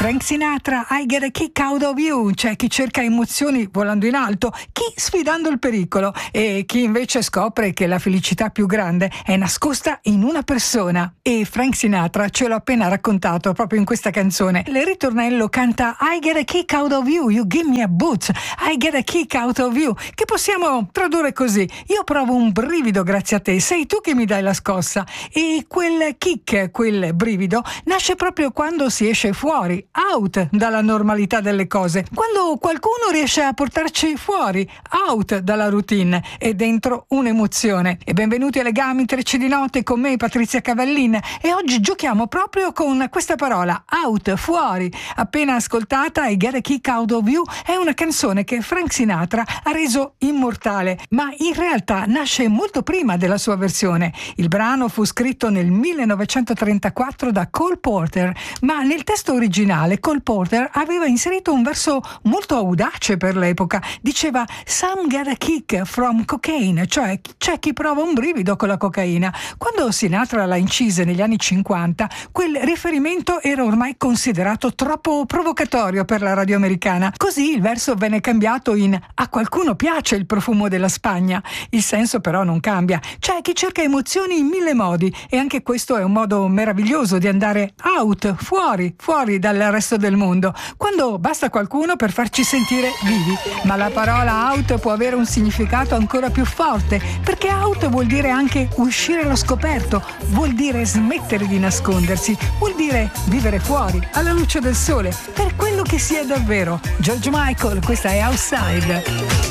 Frank Sinatra, I Get a Kick Out of You. C'è chi cerca emozioni volando in alto, chi sfidando il pericolo e chi invece scopre che la felicità più grande è nascosta in una persona. E Frank Sinatra ce l'ha appena raccontato proprio in questa canzone. Il ritornello canta I get a kick out of you, you give me a boost, I get a kick out of you, che possiamo tradurre così: io provo un brivido grazie a te, sei tu che mi dai la scossa. E quel kick, quel brivido nasce proprio quando si esce fuori, out dalla normalità delle cose, quando qualcuno riesce a portarci fuori, out dalla routine e dentro un'emozione. E benvenuti a Legami Intrecci di Notte con me, Patrizia Cavallin, e oggi giochiamo proprio con questa parola, out, fuori. Appena ascoltata, I Get a Kick Out of You è una canzone che Frank Sinatra ha reso immortale, ma in realtà nasce molto prima della sua versione. Il brano fu scritto nel 1934 da Cole Porter, ma nel testo originale Cole Porter aveva inserito un verso molto audace per l'epoca. Diceva "Some get a kick from cocaine", cioè c'è chi prova un brivido con la cocaina. Quando Sinatra l'ha incise negli anni 50, quel riferimento era ormai considerato troppo provocatorio per la radio americana. Così il verso venne cambiato in "a qualcuno piace il profumo della Spagna". Il senso però non cambia. C'è chi cerca emozioni in mille modi e anche questo è un modo meraviglioso di andare out, fuori dal resto del mondo, quando basta qualcuno per farci sentire vivi. Ma la parola out può avere un significato ancora più forte, perché out vuol dire anche uscire allo scoperto, vuol dire smettere di nascondersi, vuol dire vivere fuori, alla luce del sole, per quello che si è davvero. George Michael, questa è Outside.